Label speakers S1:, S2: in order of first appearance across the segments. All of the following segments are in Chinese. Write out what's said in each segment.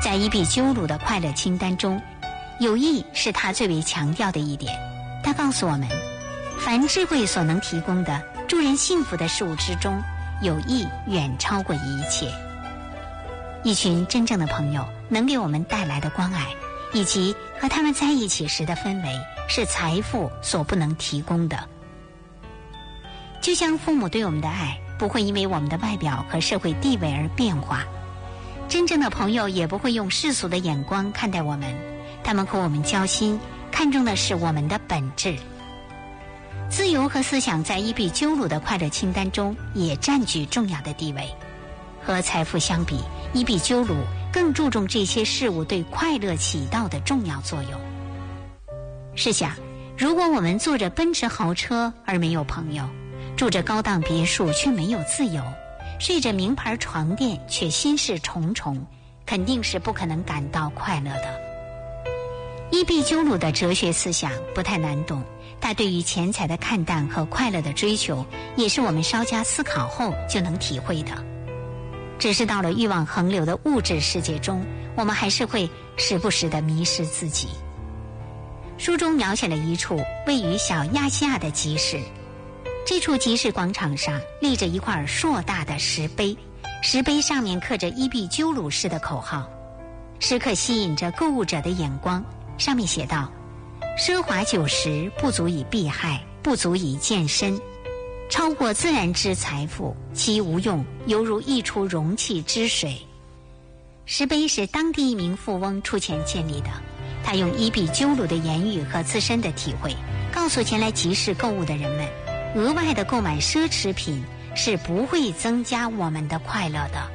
S1: 在伊壁鸠鲁的快乐清单中，友谊是他最为强调的一点。他告诉我们，凡智慧所能提供的助人幸福的事物之中，友谊远超过一切。一群真正的朋友能给我们带来的关爱，以及和他们在一起时的氛围，是财富所不能提供的。就像父母对我们的爱不会因为我们的外表和社会地位而变化，真正的朋友也不会用世俗的眼光看待我们，他们和我们交心，看重的是我们的本质。自由和思想在伊壁鸠鲁的快乐清单中也占据重要的地位。和财富相比，伊壁鸠鲁更注重这些事物对快乐起到的重要作用。试想，如果我们坐着奔驰豪车而没有朋友，住着高档别墅却没有自由，睡着名牌床垫却心事重重，肯定是不可能感到快乐的。伊壁鸠鲁的哲学思想不太难懂，他对于钱财的看淡和快乐的追求，也是我们稍加思考后就能体会的。只是到了欲望横流的物质世界中，我们还是会时不时地迷失自己。书中描写了一处位于小亚细亚的集市，这处集市广场上立着一块硕大的石碑，石碑上面刻着伊壁鸠鲁式的口号，时刻吸引着购物者的眼光。上面写道：奢华酒食不足以避害，不足以健身，超过自然之财富，其无用犹如溢出容器之水。石碑是当地一名富翁出钱建立的，他用伊壁鸠鲁的言语和自身的体会，告诉前来集市购物的人们，额外的购买奢侈品是不会增加我们的快乐的。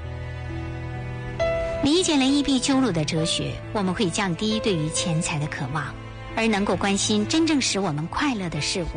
S1: 理解了伊壁鸠鲁的哲学，我们会降低对于钱财的渴望，而能够关心真正使我们快乐的事物。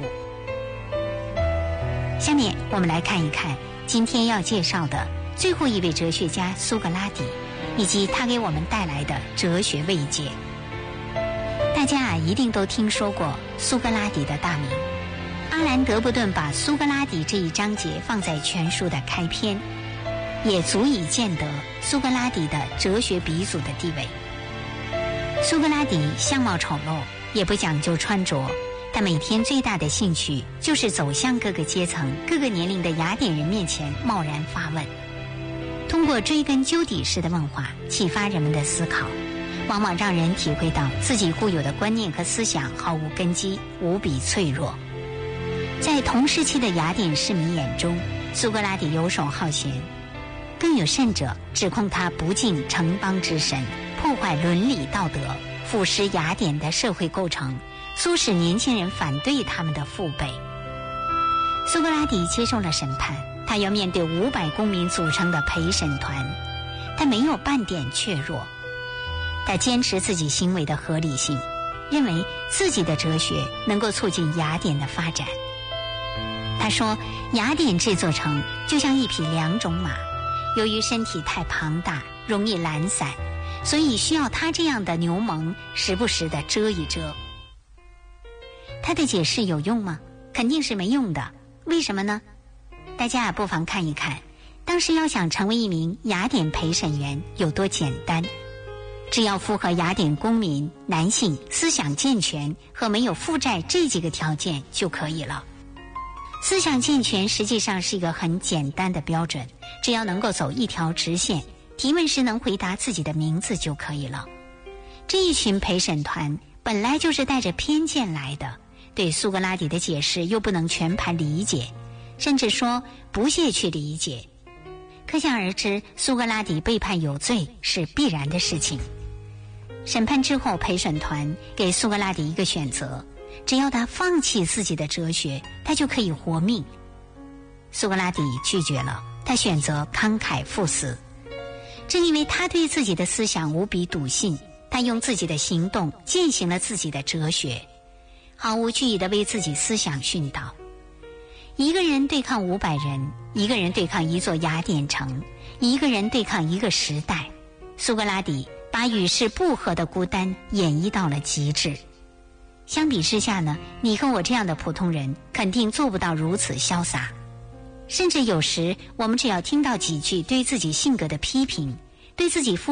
S1: 下面我们来看一看今天要介绍的最后一位哲学家苏格拉底，以及他给我们带来的哲学慰藉。大家一定都听说过苏格拉底的大名，阿兰·德伯顿把苏格拉底这一章节放在全书的开篇，也足以见得苏格拉底的哲学鼻祖的地位。苏格拉底相貌丑陋，也不讲究穿着，他每天最大的兴趣就是走向各个阶层、各个年龄的雅典人面前贸然发问，通过追根究底式的问话启发人们的思考，往往让人体会到自己固有的观念和思想毫无根基，无比脆弱。在同时期的雅典市民眼中，苏格拉底游手好闲，更有甚者指控他不敬城邦之神，破坏伦理道德，腐蚀雅典的社会构成，唆使年轻人反对他们的父辈。苏格拉底接受了审判，他要面对500公民组成的陪审团，他没有半点怯弱，他坚持自己行为的合理性，认为自己的哲学能够促进雅典的发展。他说，雅典这座城就像一匹2种马，由于身体太庞大，容易懒散，所以需要他这样的牛虻时不时地遮一遮。他的解释有用吗？肯定是没用的。为什么呢？大家不妨看一看，当时要想成为一名雅典陪审员有多简单。只要符合雅典公民、男性、思想健全和没有负债这几个条件就可以了。思想健全实际上是一个很简单的标准，只要能够走一条直线，提问时能回答自己的名字就可以了。这一群陪审团本来就是带着偏见来的，对苏格拉底的解释又不能全盘理解，甚至说不屑去理解。可想而知，苏格拉底被判有罪是必然的事情。审判之后，陪审团给苏格拉底一个选择，只要他放弃自己的哲学，他就可以活命。苏格拉底拒绝了，他选择慷慨赴死。正因为他对自己的思想无比笃信，他用自己的行动践行了自己的哲学，毫无惧意地为自己思想殉道。一个人对抗500人，一个人对抗一座雅典城，一个人对抗一个时代。苏格拉底把与世不合的孤单演绎到了极致。相比之下呢，你和我这样的普通人肯定做不到如此潇洒。甚至有时我们只要听到几句对自己性格的批评，对自己